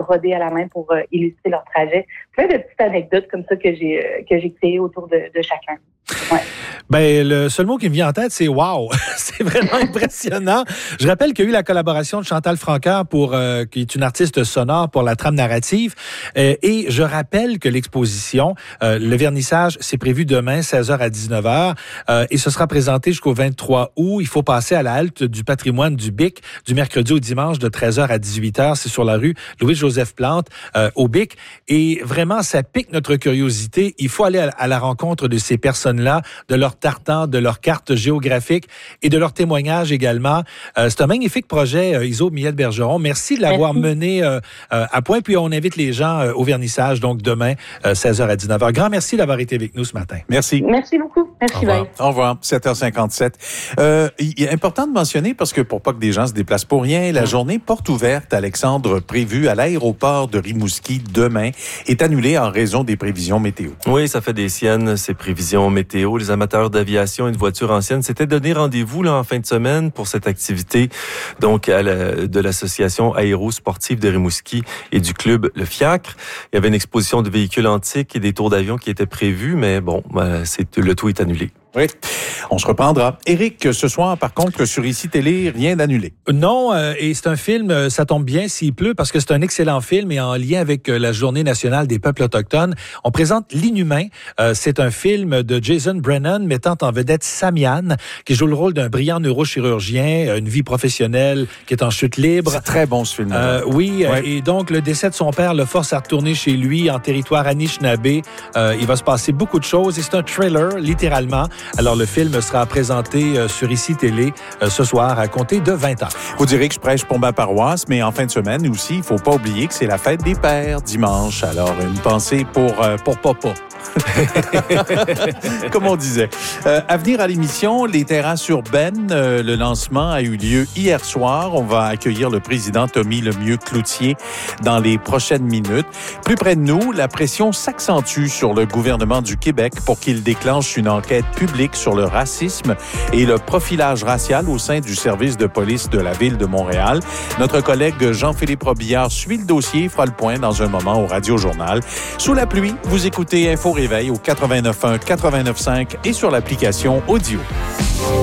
brodés à la main pour illustrer leur trajet. Plein de petites anecdotes comme ça que j'ai créées autour de chacun. Ouais. Ben, le seul mot qui me vient en tête, c'est « wow ». C'est vraiment impressionnant. Je rappelle qu'il y a eu la collaboration de Chantal Francoeur, qui est une artiste sonore pour la trame narrative. Et je rappelle que l'exposition, le vernissage, c'est prévu demain, 16h à 19h. Et ce sera présenté jusqu'au 23 août. Il faut passer à la halte du patrimoine du BIC du mercredi au dimanche de 13h à 18h. C'est sur la rue Louis-Joseph Plante, au BIC. Et vraiment, ça pique notre curiosité. Il faut aller à la rencontre de ces personnes-là, de leur tartan, de leur carte géographique et de leur témoignage également. C'est un magnifique projet, Iso Millette-Bergeron. Merci de l'avoir mené à point. Puis on invite les gens au vernissage, donc demain, 16h à 19h. Grand merci d'avoir été avec nous ce matin. Merci. Merci beaucoup. Merci, Au revoir. 7h57. Il est important de mentionner, parce que pour pas que des gens se déplacent pour rien, la journée porte ouverte, Alexandre, prévue à l'aéroport de Rimouski demain, est annulée en raison des prévisions météo. Oui, ça fait des siennes, ces prévisions météo. Les amateurs d'aviation et de voitures anciennes s'étaient donné rendez-vous là en fin de semaine pour cette activité donc de l'association aérosportive de Rimouski et du club Le Fiacre. Il y avait une exposition de véhicules antiques et des tours d'avion qui étaient prévus, mais bon, le tout est annulé. Oui, on se reprendra. Éric, ce soir, par contre, sur ICI Télé, rien d'annulé. Non, et c'est un film, ça tombe bien s'il pleut, parce que c'est un excellent film et en lien avec la Journée nationale des peuples autochtones. On présente L'Inhumain. C'est un film de Jason Brennan mettant en vedette Samian, qui joue le rôle d'un brillant neurochirurgien, une vie professionnelle qui est en chute libre. C'est très bon, ce film. Oui, ouais. Et donc le décès de son père le force à retourner chez lui en territoire Anishinaabe. Il va se passer beaucoup de choses et c'est un thriller, littéralement. Alors, le film sera présenté sur ICI Télé ce soir à compter de 20h. Vous direz que je prêche pour ma paroisse, mais en fin de semaine aussi, il faut pas oublier que c'est la fête des pères dimanche. Alors, une pensée pour papa. Comme on disait. À venir à l'émission, les terrasses urbaines, le lancement a eu lieu hier soir. On va accueillir le président Tommy Lemieux-Cloutier dans les prochaines minutes. Plus près de nous, la pression s'accentue sur le gouvernement du Québec pour qu'il déclenche une enquête publique sur le racisme et le profilage racial au sein du service de police de la Ville de Montréal. Notre collègue Jean-Philippe Robillard suit le dossier, fera le point dans un moment au Radio-Journal. Sous la pluie, vous écoutez Info Réveil au 89.1, 89.5 et sur l'application Audio.